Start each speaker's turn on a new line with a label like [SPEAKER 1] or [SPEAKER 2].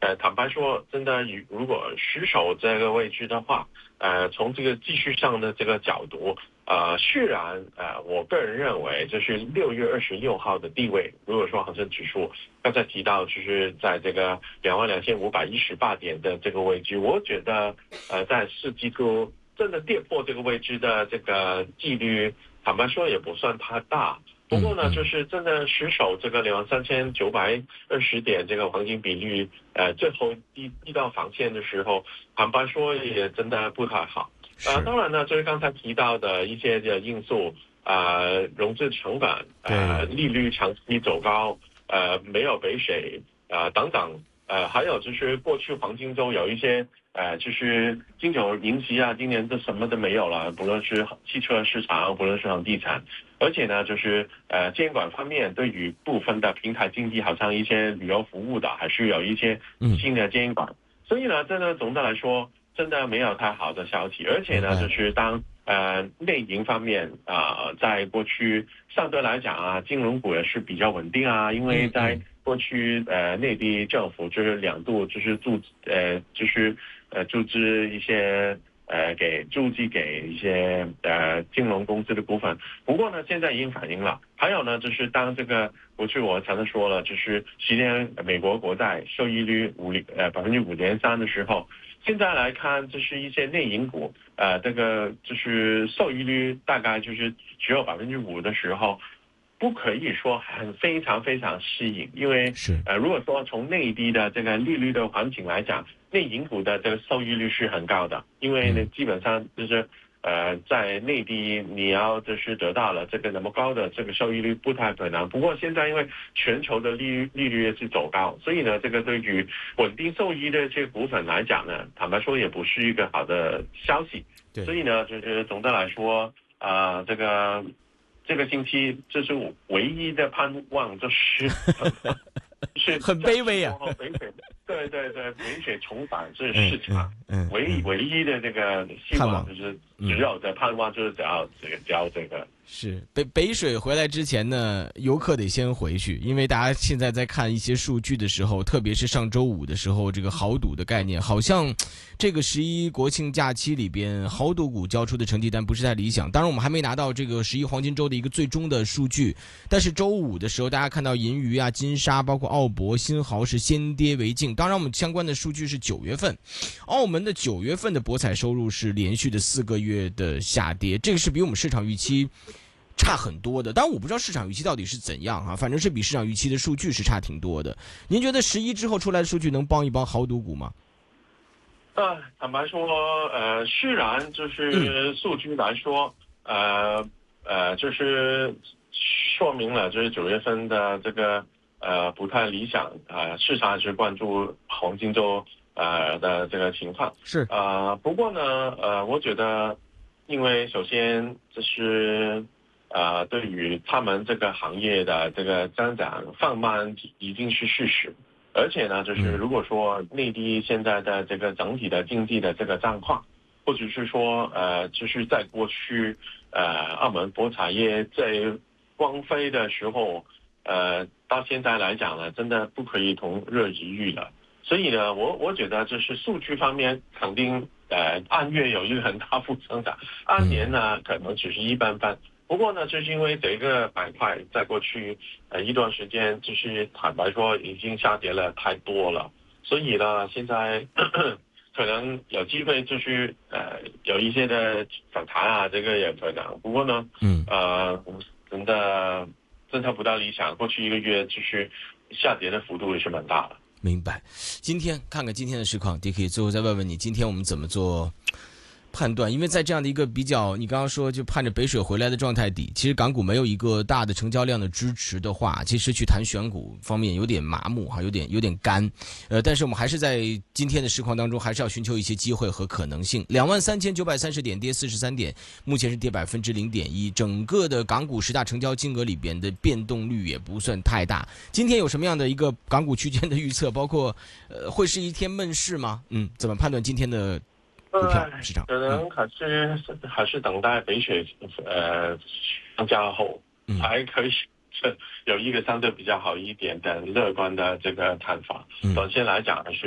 [SPEAKER 1] 坦白说，真的如果失守这个位置的话，从这个技术上的这个角度，虽然我个人认为就是6月26号的地位，如果说恒生指数刚才提到就是在这个22,518点的这个位置，我觉得在四季度真的跌破这个位置的这个几率，坦白说也不算太大。不过呢，就是真的失守这个23920点这个黄金比率，最后一道防线的时候，坦白说也真的不太好。当然呢，就是刚才提到的一些的因素，融资成本，利率长期走高，没有北水，等等，还有就是过去黄金周有一些。就是金九银十啊，今年都什么都没有了，不论是汽车市场，不论是房地产，而且呢，就是监管方面对于部分的平台经济，好像一些旅游服务的，还是有一些新的监管，所以呢，真的总的来说，真的没有太好的消息，而且呢，就是当内银方面在过去相对来讲啊，金融股也是比较稳定啊，因为在过去内地政府就是2度就是注资一些注记给一些金融公司的股份，不过呢现在已经反映了。还有呢就是当这个过去我常常说了，就是10年美国国债收益率5.3%的时候，现在来看就是一些内银股这个就是收益率大概就是只有5%的时候，不可以说非常非常适应，因为如果说从内地的这个利率的环境来讲，内银股的这个收益率是很高的，因为呢基本上就是在内地你要就是得到了这个那么高的这个收益率不太可能。不过现在因为全球的利率也是走高，所以呢这个对于稳定收益的这个股份来讲呢，坦白说也不是一个好的消息。所以呢就是总的来说这个星期，这是我唯一的盼望，就是是
[SPEAKER 2] 很卑微啊。
[SPEAKER 1] 对，北水重返这市场，唯一的这个希望就是只有的盼望，就是只要这个。
[SPEAKER 2] 是北水回来之前呢，游客得先回去，因为大家现在在看一些数据的时候，特别是上周五的时候，这个豪赌的概念，好像这个11国庆假期里边，豪赌股交出的成绩单不是太理想。当然，我们还没拿到这个11黄金周的一个最终的数据，但是周五的时候，大家看到银娱啊、金沙，包括澳博、新濠是先跌为敬。当然，我们相关的数据是9月份，澳门的9月份的博彩收入是连续的4个月的下跌，这个是比我们市场预期差很多的。当然我不知道市场预期到底是怎样啊，反正是比市场预期的数据是差挺多的。您觉得11之后出来的数据能帮一帮豪赌股吗？
[SPEAKER 1] 坦白说，虽然就是数据来说，就是说明了就是9月份的这个不太理想，市场还是关注黄金周的这个情况。
[SPEAKER 2] 是
[SPEAKER 1] 不过呢，我觉得，因为首先这是对于他们这个行业的这个增长放慢已经是事实，而且呢，就是如果说内地现在的这个整体的经济的这个状况，或者是说就是在过去澳门博彩业在光飞的时候，到现在来讲呢，真的不可以同日而语了。所以呢，我觉得就是数据方面肯定按月有一个很大幅增长，按年呢可能只是一般般。不过呢，就是因为这个板块在过去一段时间，就是坦白说已经下跌了太多了，所以呢，现在可能有机会就是有一些的反弹啊，这个也可能。不过呢，真的不大理想，过去1个月就是下跌的幅度也是蛮大的。
[SPEAKER 2] 明白。今天看看今天的市况 ，Dicky 最后再问问你，今天我们怎么做判断？因为在这样的一个比较，你刚刚说就盼着北水回来的状态底，其实港股没有一个大的成交量的支持的话，其实去谈选股方面有点麻木哈，有点干。但是我们还是在今天的市况当中，还是要寻求一些机会和可能性。23,930点跌43点，目前是跌0.1%，整个的港股10大成交金额里边的变动率也不算太大。今天有什么样的一个港股区间的预测？包括会是一天闷市吗？怎么判断今天的股票市场？
[SPEAKER 1] 可能还是等待北水放假后，才可以有一个相对比较好一点的乐观的这个看法。短线来讲，